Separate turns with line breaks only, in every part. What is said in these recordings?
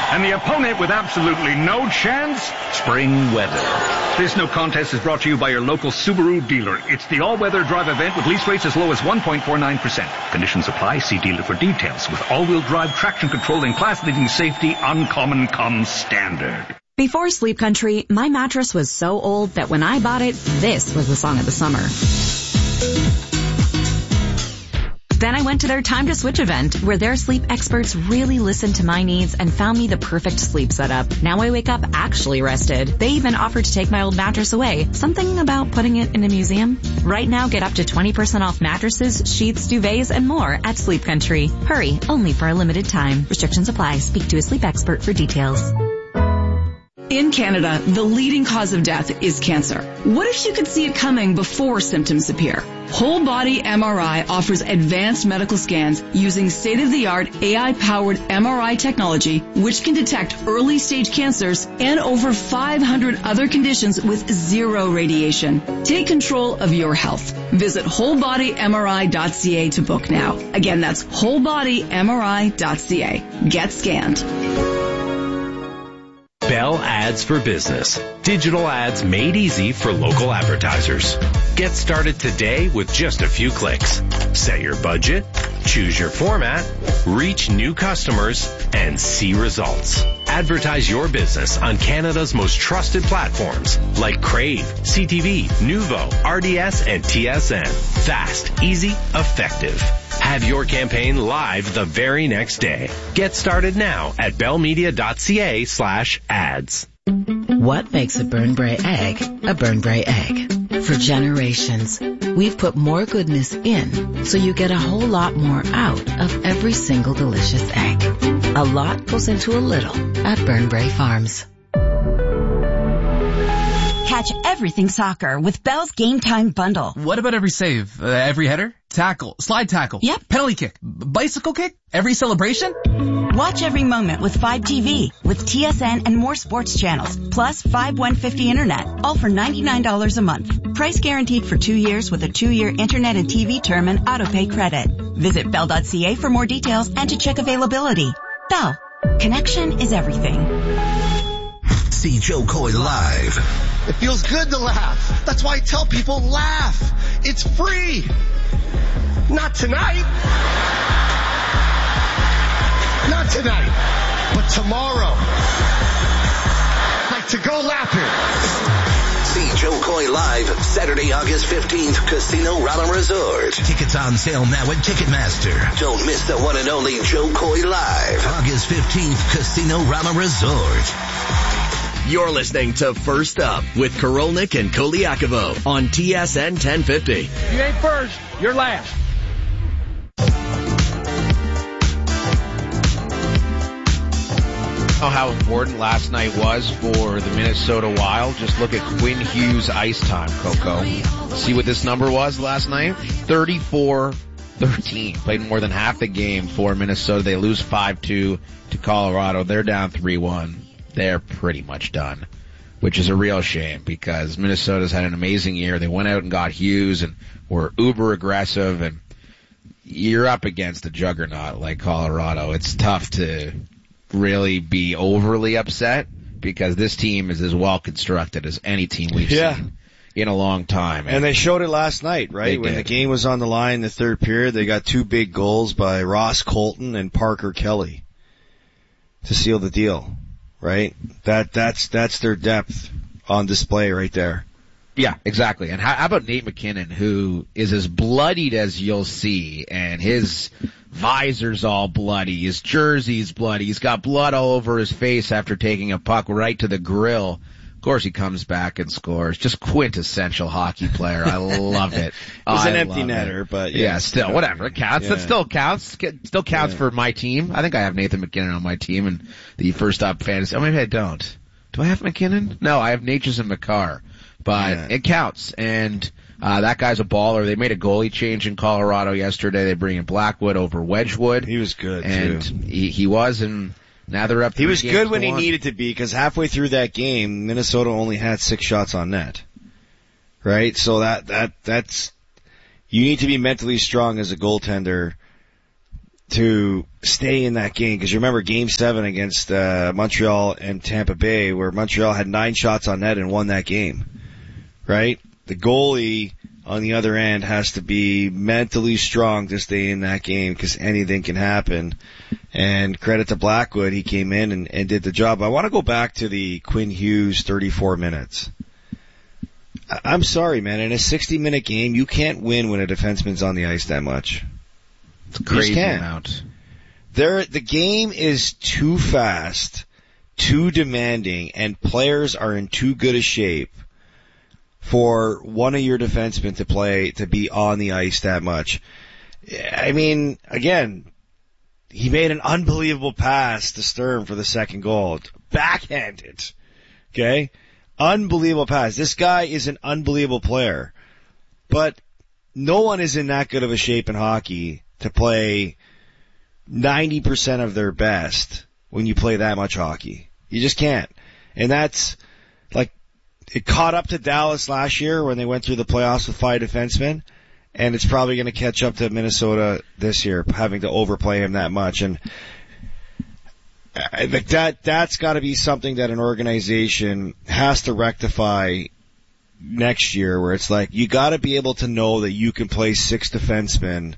And the opponent with absolutely no chance? Spring weather. This no contest is brought to you by your local Subaru dealer. It's the all-weather drive event with lease rates as low as 1.49%. Conditions apply. See dealer for details. With all-wheel drive, traction control, and class-leading safety, Uncommon comes standard.
Before Sleep Country, my mattress was so old that when I bought it, this was the song of the summer. Then I went to their Time to Switch event, where their sleep experts really listened to my needs and found me the perfect sleep setup. Now I wake up actually rested. They even offered to take my old mattress away. Something about putting it in a museum? Right now, get up to 20% off mattresses, sheets, duvets, and more at Sleep Country. Hurry, only for a limited time. Restrictions apply. Speak to a sleep expert for details.
In Canada, the leading cause of death is cancer. What if you could see it coming before symptoms appear? Whole Body MRI offers advanced medical scans using state-of-the-art AI-powered MRI technology, which can detect early-stage cancers and over 500 other conditions with zero radiation. Take control of your health. Visit wholebodymri.ca to book now. Again, that's wholebodymri.ca. Get scanned.
Bell Ads for Business. Digital ads made easy for local advertisers. Get started today with just a few clicks. Set your budget, choose your format, reach new customers, and see results. Advertise your business on Canada's most trusted platforms like Crave, CTV, Nuvo, RDS, and TSN. Fast, easy, effective. Have your campaign live the very next day. Get started now at bellmedia.ca/ads.
What makes a Burnbrae egg a Burnbrae egg? For generations, we've put more goodness in so you get a whole lot more out of every single delicious egg. A lot goes into a little at Burnbrae Farms.
Catch everything soccer with Bell's Game Time Bundle.
What about every save? Every header? Tackle? Slide tackle?
Yep.
Penalty kick? Bicycle kick? Every celebration?
Watch every moment with 5TV, with TSN and more sports channels, plus 5150 internet, all for $99 a month. Price guaranteed for 2 years with a 2-year internet and TV term and autopay credit. Visit bell.ca for more details and to check availability. Bell. Connection is everything.
See Joe Coy live.
It feels good to laugh. That's why I tell people laugh. It's free. Not tonight. Not tonight, but tomorrow. Like to go laughing.
See Joe Coy live Saturday, August 15th, Casino Rama Resort. Tickets on sale now at Ticketmaster. Don't miss the one and only Joe Coy live. August 15th, Casino Rama Resort.
You're listening to First Up with Korolnik and Koliakovo on TSN 1050.
You ain't first, you're last.
Oh, how important last night was for the Minnesota Wild. Just look at Quinn Hughes' ice time, Coco. See what this number was last night? 34-13. Played more than half the game for Minnesota. They lose 5-2 to Colorado. They're down 3-1. They're pretty much done, which is a real shame because Minnesota's had an amazing year. They went out and got Hughes and were uber aggressive, and you're up against a juggernaut like Colorado. It's tough to really be overly upset because this team is as well constructed as any team we've seen in a long time.
And they showed it last night, right? When the game was on the line in the third period, they got 2 big goals by Ross Colton and Parker Kelly to seal the deal. Right? That's their depth on display right there.
Yeah, exactly. And how about Nate McKinnon, who is as bloodied as you'll see, and his visor's all bloody, his jersey's bloody, he's got blood all over his face after taking a puck right to the grill. Of course he comes back and scores. Just quintessential hockey player. I love it.
It was an empty netter, but
still, whatever. It counts. Yeah. That still counts. Still counts for my team. I think I have Nathan McKinnon on my team and the First Up fantasy. Oh, maybe I don't. Do I have McKinnon? No, I have Natchez and McCarr. But it counts. And that guy's a baller. They made a goalie change in Colorado yesterday. They bring in Blackwood over Wedgwood.
He was good,
and
too.
He was, and now they're up 3
He was
games
good when
to
he
1.
needed to be, because halfway through that game, Minnesota only had 6 shots on net. Right? So that's, you need to be mentally strong as a goaltender to stay in that game. Because you remember Game 7 against Montreal and Tampa Bay, where Montreal had 9 shots on net and won that game, right? The goalie on the other end has to be mentally strong to stay in that game because anything can happen. And credit to Blackwood, he came in and did the job. I want to go back to the Quinn Hughes 34 minutes. I'm sorry, man. In a 60-minute game, you can't win when a defenseman's on the ice that much.
It's a crazy amount.
The game is too fast, too demanding, and players are in too good a shape for one of your defensemen to be on the ice that much. I mean, again, he made an unbelievable pass to Sturm for the second goal. Backhanded. Okay? Unbelievable pass. This guy is an unbelievable player. But no one is in that good of a shape in hockey to play 90% of their best when you play that much hockey. You just can't. And that's, like, it caught up to Dallas last year when they went through the playoffs with 5 defensemen, and it's probably going to catch up to Minnesota this year, having to overplay him that much. And I think that's got to be something that an organization has to rectify next year, where it's like, you got to be able to know that you can play 6 defensemen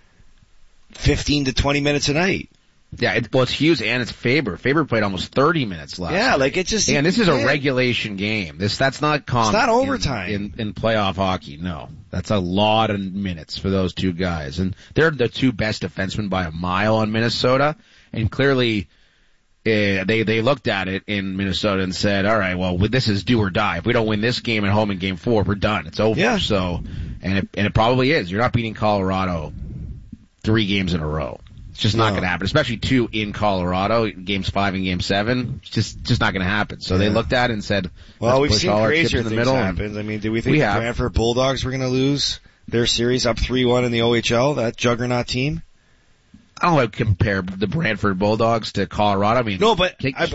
15 to 20 minutes a night.
Yeah, it's Hughes and it's Faber. Faber played almost 30 minutes last
Yeah,
night.
like it just...
And this is a regulation game. That's not common.
It's not overtime.
In playoff hockey, no. That's a lot of minutes for those two guys. And they're the 2 best defensemen by a mile on Minnesota. And clearly, they looked at it in Minnesota and said, all right, well, this is do or die. If we don't win this game at home in Game 4, we're done. It's over.
Yeah.
So, and it probably is. You're not beating Colorado 3 games in a row. It's just not going to happen, especially 2 in Colorado, Games 5 and Game 7. It's just not going to happen. So they looked at it and said,
well, we've
push
seen
all our
crazier
chips in the
things
middle.
happen. I mean, do we think the
have.
Brantford Bulldogs were going to lose their series up 3-1 in the OHL, that juggernaut team?
I don't want to compare the Brantford Bulldogs to Colorado. I mean,
no, but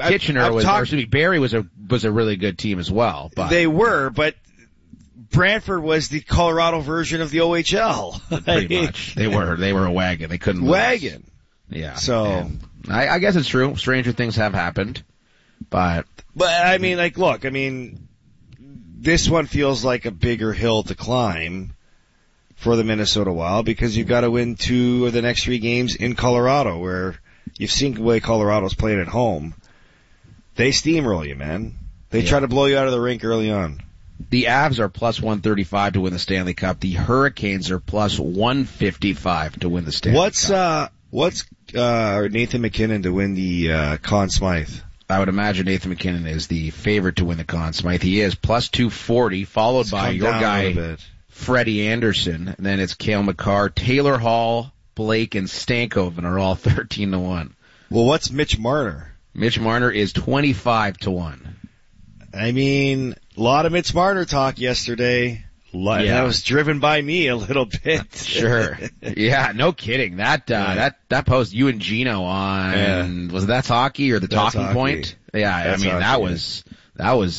Barrie was a really good team as well. But
they were, but Brantford was the Colorado version of the OHL.
Pretty much. They were a wagon. They couldn't
wagon.
Lose. Yeah.
So
I guess it's true. Stranger things have happened, but
I mean, like, look, I mean, this one feels like a bigger hill to climb for the Minnesota Wild because you've got to win 2 of the next 3 games in Colorado, where you've seen the way Colorado's played at home. They steamroll you, man. They try to blow you out of the rink early on.
The Avs are plus 135 to win the Stanley Cup. The Hurricanes are plus 155 to win the Stanley Cup.
What's Nathan McKinnon to win the Conn Smythe?
I would imagine Nathan McKinnon is the favorite to win the Conn Smythe. He is plus 240, followed by your guy Freddie Anderson. And then it's Cale Makar, Taylor Hall, Blake, and Stankoven are all 13-1.
Well, what's Mitch Marner?
Mitch Marner is 25-1.
I mean, a lot of Mitch Marner talk yesterday. That was driven by me a little bit.
Sure. Yeah, no kidding. That post you and Gino on, was That's Hockey or the Talking
Hockey.
Point? Yeah,
That's
I mean,
hockey.
that was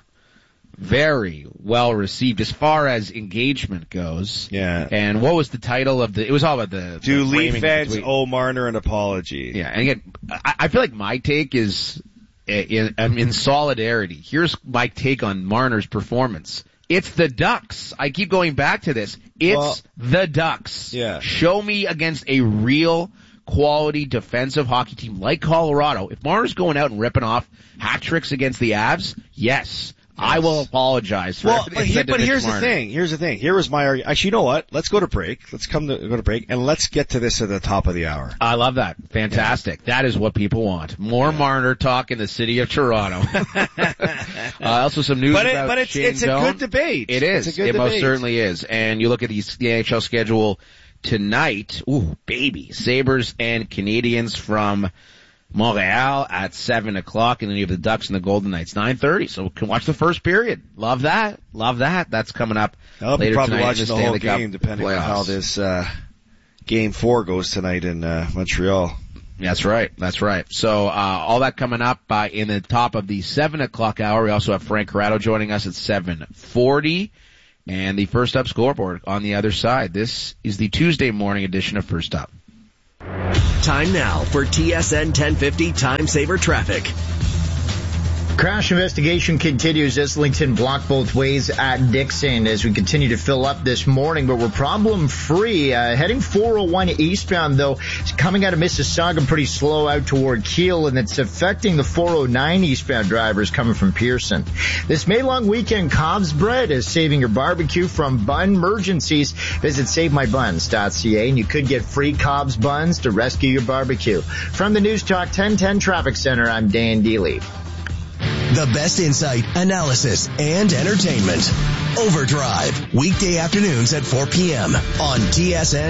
very well received as far as engagement goes.
Yeah.
And what was the title of it was all about
Do Leaf fans owe Marner an apology?
Yeah, and again, I feel like my take is in solidarity. Here's my take on Marner's performance. It's the Ducks. I keep going back to this. It's the Ducks.
Yeah.
Show me against a real quality defensive hockey team like Colorado. If Marner's going out and ripping off hat tricks against the Avs, yes. I will apologize for
but here's the thing. Here was my argument. Actually, you know what? Let's go to break. Let's go to break, and let's get to this at the top of the hour.
I love that. Fantastic. Yeah. That is what people want. More Marner talk in the city of Toronto. Also some news about
it's a good debate.
It is.
It's a good debate.
Most certainly is. And you look at the NHL schedule tonight. Ooh, baby. Sabres and Canadiens from Montreal at 7 o'clock, and then you have the Ducks and the Golden Knights 9:30. So we can watch the first period. Love that. That's coming up later
probably
tonight
watching
in the
the whole
Stanley Cup
game, depending
playoffs.
on how this Game 4 goes tonight in Montreal.
That's right. So all that coming up in the top of the 7 o'clock hour. We also have Frank Corrado joining us at 7:40, and the First Up scoreboard on the other side. This is the Tuesday morning edition of First Up.
Time now for TSN 1050 Time Saver Traffic.
Crash investigation continues. Islington blocked both ways at Dixon as we continue to fill up this morning, but we're problem free. Heading 401 eastbound, though, coming out of Mississauga pretty slow out toward Kiel, and it's affecting the 409 eastbound drivers coming from Pearson. This May long weekend, Cobb's Bread is saving your barbecue from bun emergencies. Visit SaveMyBuns.ca and you could get free Cobb's buns to rescue your barbecue. From the News Talk 1010 Traffic Center, I'm Dan Dealey.
The best insight, analysis, and entertainment. Overdrive, weekday afternoons at 4 p.m. on TSN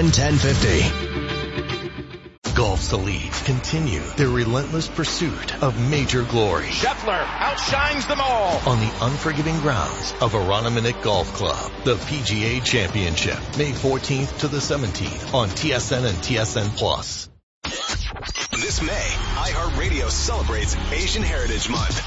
1050.
Golf's Elite continue their relentless pursuit of major glory.
Scheffler outshines them all
on the unforgiving grounds of Aroniminick Golf Club. The PGA Championship, May 14th to the 17th on TSN and TSN Plus.
This May, iHeartRadio celebrates Asian Heritage Month.